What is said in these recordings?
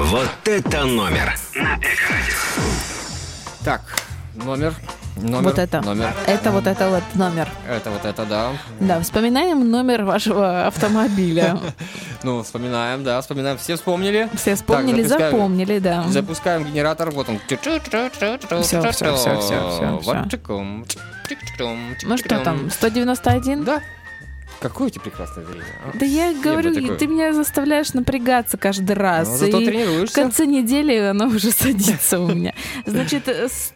Вот это номер на Эко-радио. Так, номер. Вот это. Это вот это вот номер. Это вот это, да. Да, вспоминаем номер вашего автомобиля. Ну, вспоминаем, да, вспоминаем. Все вспомнили? Все вспомнили, Так, запомнили, да. Запускаем генератор, вот он. Все. Ну что там, 191? Да. Какое у тебя прекрасное зрение. А? Да я говорю, такое. ты меня заставляешь напрягаться каждый раз. Ну, зато и тренируешься. в конце недели оно уже садится у меня. Значит,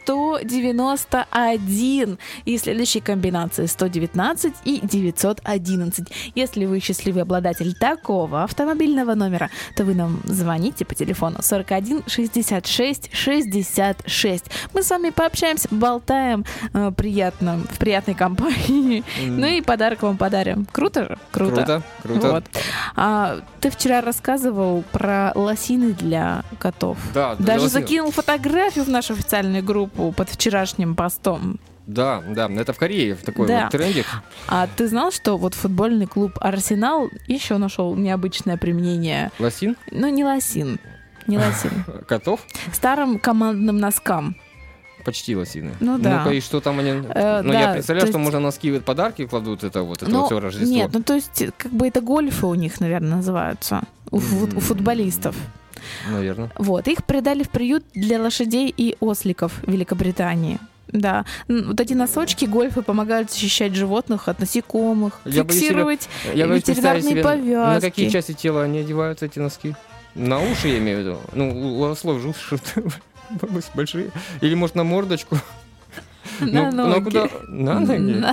191. И следующие комбинации 119 и 911. Если вы счастливый обладатель такого автомобильного номера, то вы нам звоните по телефону 41 66 66. Мы с вами пообщаемся, болтаем приятно, в приятной компании. Ну и подарок вам подарим. Круто же? Круто. Вот. Ты вчера рассказывал про лосины для котов. Да, Даже лосины. закинул фотографию в нашу официальную группу под вчерашним постом. Да, это в Корее такой Да. вот трендик. А ты знал, что вот футбольный клуб «Арсенал» еще нашел необычное применение? Лосин? Ну, не лосин. Котов? Старым командным носкам. Почти лосины. Ну да. Ну-ка, и что там они... да, я представляю, то что есть- можно носки в подарки кладут, это вот Ну, все Рождество. нет, ну то есть как бы это гольфы у них, наверное, называются. У футболистов. Наверное. Вот, их придали в приют для лошадей и осликов в Великобритании. Да, вот эти носочки гольфы помогают защищать животных от насекомых, Я боюсь фиксировать Я боюсь представить ветеринарные себе, повязки. на какие части тела они одеваются, эти носки. На уши, я имею в виду. Ну, у ослов же уши большие. Или, может, на мордочку. На Ну, ноги. куда? На ноги? На-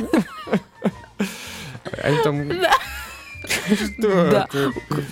Они там... Что Да. это?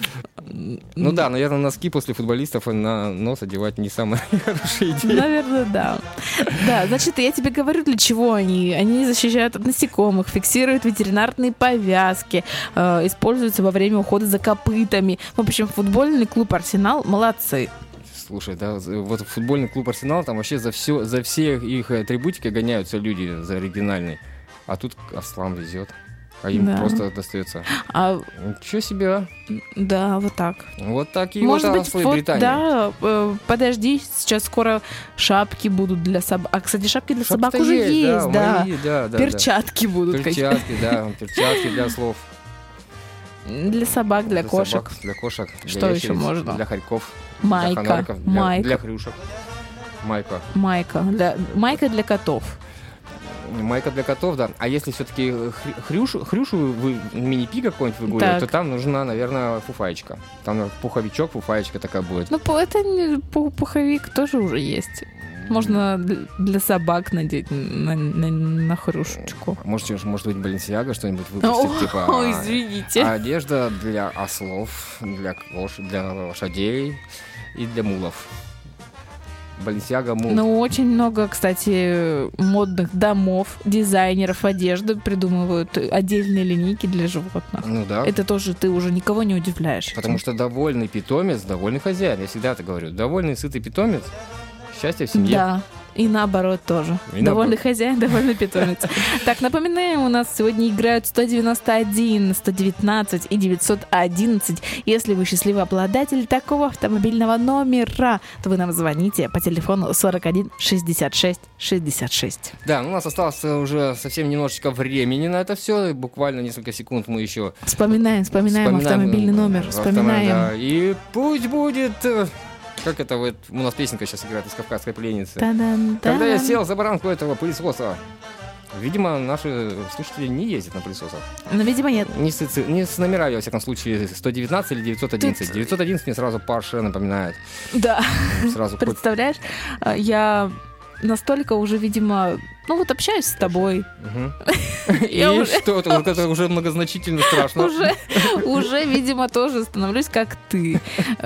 Ну да, наверное, носки после футболистов на нос одевать не самая хорошая идея. Наверное, да. Да, значит, я тебе говорю, для чего они. Они защищают от насекомых, фиксируют ветеринарные повязки, используются во время ухода за копытами. В общем, футбольный клуб «Арсенал» молодцы. Слушай, да, вот футбольный клуб «Арсенал», там вообще за все их атрибутики гоняются люди за оригинальный. А тут ослам везет. А им Да. просто достается. А, Ничего себе. да, вот так. Вот такие Может вот быть, ослы вот, Британии. да, подожди, сейчас скоро шапки будут для собак. А, кстати, шапки для собак Шапки-то уже есть, да. мои, да. Перчатки будут какие-то. Перчатки, да, перчатки для слов. Для собак, для кошек. собак, для кошек. Что для еще ящериц, можно? Для хорьков. Майка, Для ханариков, майка. для хрюшек. Майка. Майка для котов. Майка для котов, да. А если все-таки хрюшу вы мини-пи какой-нибудь выгуливаете, Так. то там нужна, наверное, фуфаечка. Там пуховичок, фуфаечка такая будет. Ну, это пуховик тоже уже есть. Можно для собак надеть на хрюшечку. Может быть, Balenciaga что-нибудь выпустит, типа Ой, извините. одежда для ослов, для лошадей и для мулов. Balenciaga мул. Ну, очень много, кстати, модных домов, дизайнеров одежды придумывают отдельные линейки для животных. Ну да. Это тоже ты уже никого не удивляешь. Потому что довольный питомец, довольный хозяин. Я всегда это говорю. Довольный, сытый питомец, счастье в семье. Да. И наоборот тоже. И Довольный наоборот. хозяин, довольный питомец. Так, напоминаем, у нас сегодня играют 191, 119 и 911. Если вы счастливый обладатель такого автомобильного номера, то вы нам звоните по телефону 41 66 66. Да, у нас осталось уже совсем немножечко времени на это все. Буквально несколько секунд мы еще Вспоминаем автомобильный номер. Вспоминаем. Да. И пусть будет... Как это вот у нас песенка сейчас играет из «Кавказской пленницы». Та-дам, Когда я та-дам. сел за баранку этого пылесоса. Видимо, наши слушатели не ездят на пылесосах. Ну, видимо, нет. Не с номерами, во всяком случае, 119 или 911. 911 мне сразу Porsche напоминает. Да. Сразу Представляешь, я настолько уже, видимо, общаюсь с тобой. И Я уже- что? Это уже многозначительно страшно. Уже, видимо, тоже становлюсь как ты.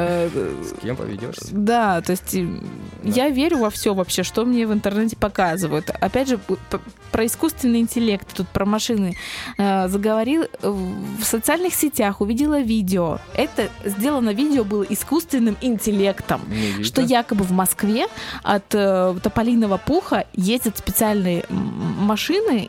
С кем поведешься? Да, то есть я верю во все вообще, что мне в интернете показывают. Опять же, про искусственный интеллект, тут про машины заговорил. В социальных сетях увидела видео. Это сделано видео было искусственным интеллектом. Не видно. Что якобы в Москве от тополиного пуха ездят специальные машины